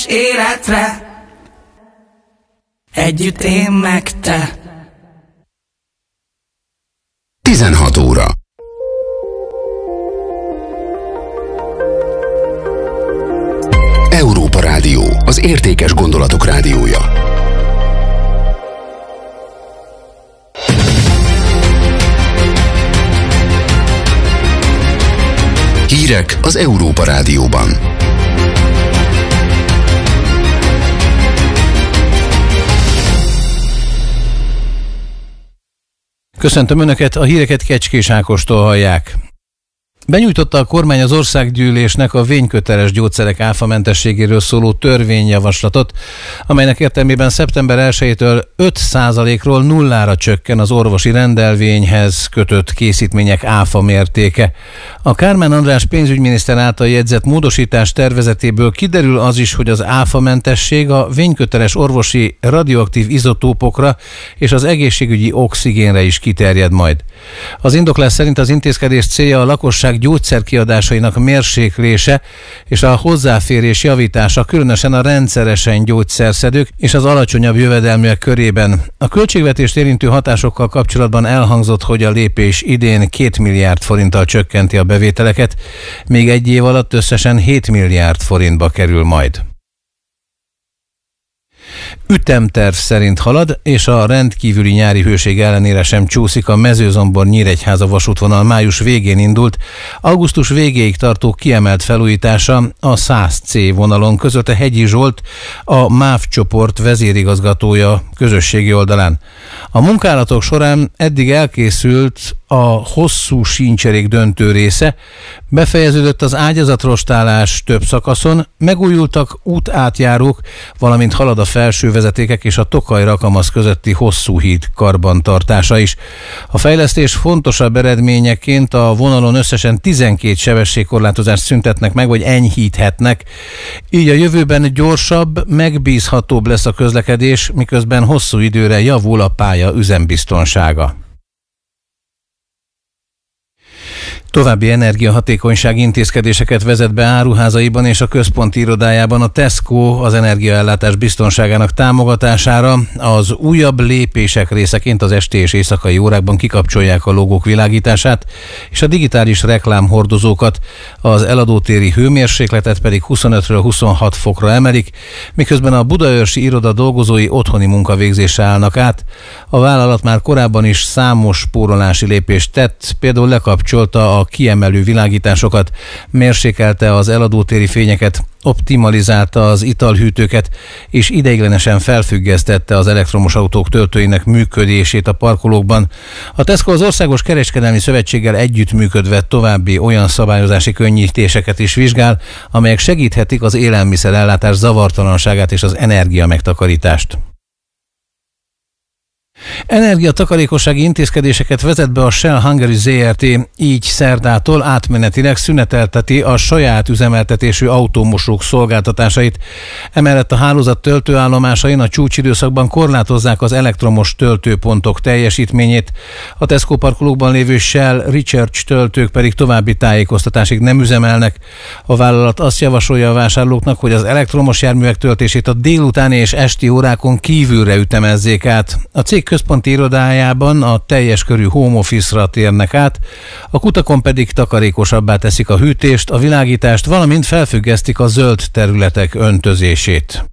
életre, együtt én meg te. 16 óra. Európa Rádió, az értékes gondolatok rádiója. Hírek az Európa Rádióban. Köszöntöm Önöket, a híreket Kecskés Ákostól hallják. Benyújtotta a kormány az országgyűlésnek a vényköteles gyógyszerek áfamentességéről szóló törvényjavaslatot, amelynek értelmében szeptember 1-től 5%-ról 0-ra csökken az orvosi rendelvényhez kötött készítmények áfa mértéke. A Kármán András pénzügyminiszter által jegyzett módosítás tervezetéből kiderül az is, hogy az áfamentesség a vényköteles orvosi radioaktív izotópokra és az egészségügyi oxigénre is kiterjed majd. Az indoklás szerint az intézkedés célja a lakosság gyógyszerkiadásainak mérséklése és a hozzáférés javítása, különösen a rendszeresen gyógyszerszedők és az alacsonyabb jövedelműek körében. A költségvetést érintő hatásokkal kapcsolatban elhangzott, hogy a lépés idén 2 milliárd forinttal csökkenti a bevételeket, még egy év alatt összesen 7 milliárd forintba kerül majd. Ütemterv szerint halad, és a rendkívüli nyári hőség ellenére sem csúszik a Mezőzombor-Nyíregyháza vasútvonal május végén indult, augusztus végéig tartó kiemelt felújítása a 100C vonalon között a Hegyi Zsolt, a MÁV csoport vezérigazgatója közösségi oldalán. A munkálatok során eddig elkészült a hosszú síncserék döntő része, befejeződött az ágyazatrostálás több szakaszon, megújultak útátjárók, valamint halad a felső vezetékek és a Tokaj-Rakamasz közötti hosszú híd karbantartása is. A fejlesztés fontosabb eredményeként a vonalon összesen 12 sebességkorlátozást szüntetnek meg, vagy enyhíthetnek. Így a jövőben gyorsabb, megbízhatóbb lesz a közlekedés, miközben hosszú időre javul a pálya üzembiztonsága. További energiahatékonysági intézkedéseket vezet be áruházaiban és a központi irodájában a Tesco az energiaellátás biztonságának támogatására. Az újabb lépések részeként az esti és éjszakai órákban kikapcsolják a logók világítását és a digitális reklámhordozókat, az eladótéri hőmérsékletet pedig 25-ről 26 fokra emelik, miközben a budaörsi iroda dolgozói otthoni munkavégzésre állnak át. A vállalat már korábban is számos spórolási lépést tett, például lekapcsolta a kiemelő világításokat, mérsékelte az eladótéri fényeket, optimalizálta az italhűtőket, és ideiglenesen felfüggesztette az elektromos autók töltőinek működését a parkolókban. A Tesco az Országos Kereskedelmi Szövetséggel együttműködve további olyan szabályozási könnyítéseket is vizsgál, amelyek segíthetik az élelmiszerellátás zavartalanságát és az energiamegtakarítást. Energiatakarékossági intézkedéseket vezet be a Shell Hungary Zrt., így szerdától átmenetileg szünetelteti a saját üzemeltetésű autómosók szolgáltatásait. Emellett a hálózat töltőállomásain a csúcsidőszakban korlátozzák az elektromos töltőpontok teljesítményét. A Tesco parkolókban lévő Shell Recharge töltők pedig további tájékoztatásig nem üzemelnek. A vállalat azt javasolja a vásárlóknak, hogy az elektromos járművek töltését a délutáni és esti órákon kívülre ütemezzék át. A cég központi irodájában a teljes körű home office-ra térnek át, a kutakon pedig takarékosabbá teszik a hűtést, a világítást, valamint felfüggesztik a zöld területek öntözését.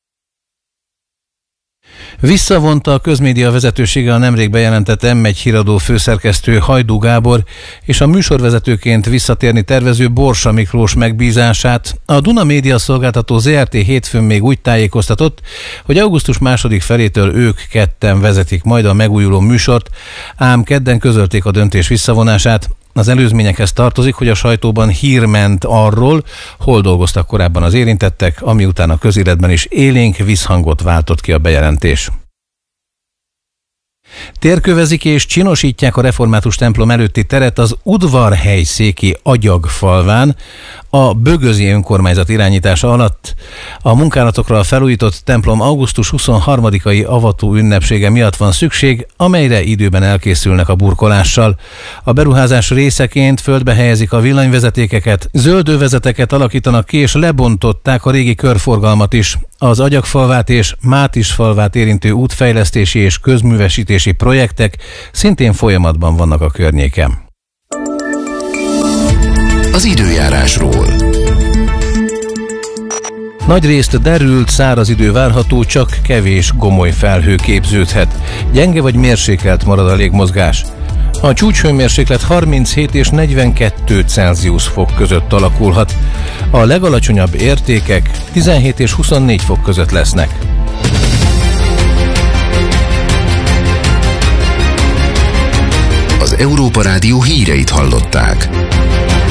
Visszavonta a közmédia vezetősége a nemrég bejelentett M1 híradó főszerkesztő Hajdú Gábor és a műsorvezetőként visszatérni tervező Borsa Miklós megbízását. A Duna Média Szolgáltató Zrt. Hétfőn még úgy tájékoztatott, hogy augusztus második felétől ők ketten vezetik majd a megújuló műsort, ám kedden közölték a döntés visszavonását. Az előzményekhez tartozik, hogy a sajtóban hír ment arról, hol dolgoztak korábban az érintettek, ami után a közéletben is élénk visszhangot váltott ki a bejelentés. Térkövezik és csinosítják a református templom előtti teret az udvarhelyszéki Agyagfalván. A Bögözi önkormányzat irányítása alatt a munkálatokra a felújított templom augusztus 23-ai avató ünnepsége miatt van szükség, amelyre időben elkészülnek a burkolással. A beruházás részeként földbe helyezik a villanyvezetékeket, zöld övezeteket alakítanak ki, és lebontották a régi körforgalmat is. Az Agyagfalvát és Mátisfalvát érintő útfejlesztési és közművesítési projektek szintén folyamatban vannak a környéken. Az időjárásról. Nagyrészt derült, száraz idő várható, csak kevés gomoly felhő képződhet. Gyenge vagy mérsékelt marad a légmozgás. A csúcshőmérséklet 37 és 42 Celsius fok között alakulhat. A legalacsonyabb értékek 17 és 24 fok között lesznek. Az Európa Rádió híreit hallották.